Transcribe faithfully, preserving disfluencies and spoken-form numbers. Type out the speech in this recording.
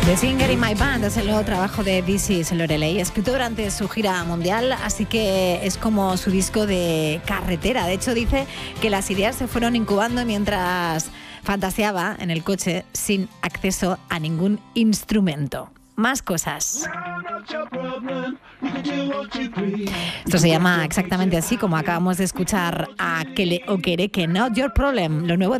The Singer in My Band es el nuevo trabajo de This Is Lorelei, escrito durante su gira mundial, así que es como su disco de carretera. De hecho, dice que las ideas se fueron incubando mientras fantaseaba en el coche sin acceso a ningún instrumento. Más cosas. Esto se llama exactamente así como acabamos de escuchar a Kele Okereke, Not Your Problem, lo nuevo